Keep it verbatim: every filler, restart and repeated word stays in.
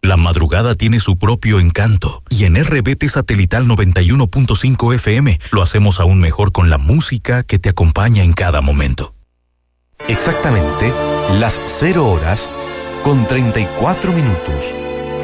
La madrugada tiene su propio encanto y en R B T Satelital noventa y uno punto cinco F M lo hacemos aún mejor con la música que te acompaña en cada momento. Exactamente las cero horas con treinta y cuatro minutos.